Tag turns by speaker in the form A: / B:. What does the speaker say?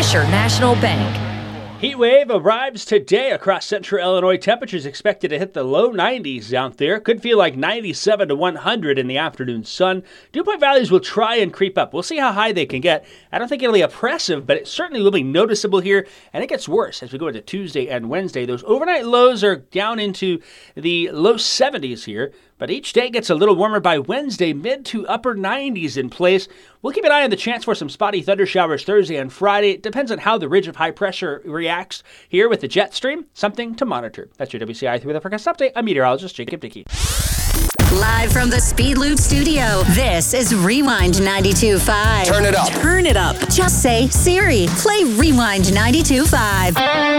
A: Fisher National Bank.
B: Heat wave arrives today across central Illinois. Temperatures expected to hit the low 90s out there. Could feel like 97 to 100 in the afternoon sun. Dew point values will try and creep up. We'll see how high they can get. I don't think it'll be oppressive, but it certainly will be noticeable here. And it gets worse as we go into Tuesday and Wednesday. Those overnight lows are down into the low 70s here. But each day gets a little warmer by Wednesday, mid to upper 90s in place. We'll keep an eye on the chance for some spotty thunder showers Thursday and Friday. It depends on how the ridge of high pressure reacts here with the jet stream. Something to monitor. That's your WCI 3 Weather Forecast Update. I'm meteorologist Jacob Dickey.
A: Live from the Speed Loop studio, this is Rewind 92.5.
C: Turn it up.
A: Turn it up. Just say, Siri, play Rewind 92.5.